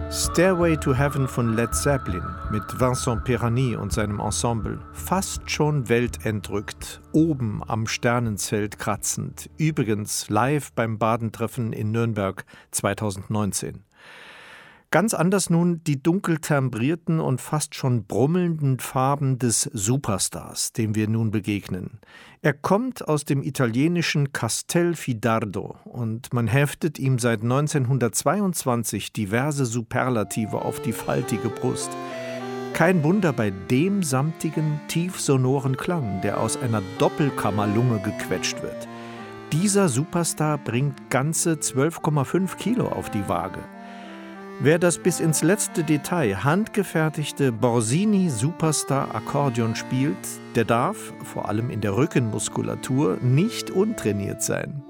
Stairway to Heaven von Led Zeppelin mit Vincent Perani und seinem Ensemble, fast schon weltentrückt, oben am Sternenzelt kratzend, übrigens live beim Badentreffen in Nürnberg 2019. Ganz anders nun die dunkel timbrierten und fast schon brummelnden Farben des Superstars, dem wir nun begegnen. Er kommt aus dem italienischen Castelfidardo und man heftet ihm seit 1922 diverse Superlative auf die faltige Brust. Kein Wunder bei dem samtigen, tiefsonoren Klang, der aus einer Doppelkammerlunge gequetscht wird. Dieser Superstar bringt ganze 12,5 Kilo auf die Waage. Wer das bis ins letzte Detail handgefertigte Borsini Superstar Akkordeon spielt, der darf, vor allem in der Rückenmuskulatur, nicht untrainiert sein.